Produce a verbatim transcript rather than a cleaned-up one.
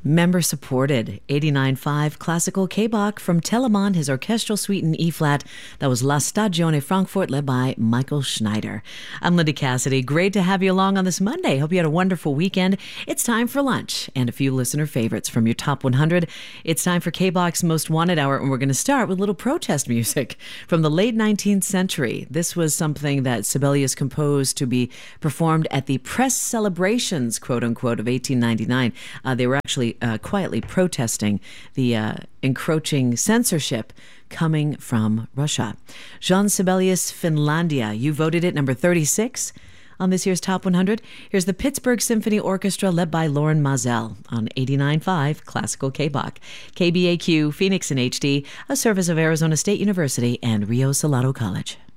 Member supported, eighty-nine point five classical K-Bach from Telemann, his orchestral suite in E-flat. That was La Stagione Frankfurt, led by Michael Schneider. I'm Linda Cassidy. Great to have you along on this Monday. Hope you had a wonderful weekend. It's time for lunch and a few listener favorites from your top one hundred. It's time for K-Bach's Most Wanted Hour, and we're going to start with a little protest music from the late nineteenth century. This was something that Sibelius composed to be performed at the press celebrations, quote-unquote, of eighteen ninety-nine. Uh, they were actually Uh, quietly protesting the uh, encroaching censorship coming from Russia. Jean Sibelius, Finlandia. You voted it number thirty-six on this year's Top one hundred. Here's the Pittsburgh Symphony Orchestra led by Loren Mazel on eighty-nine point five Classical K-Bach. K B A Q, Phoenix in H D, a service of Arizona State University and Rio Salado College.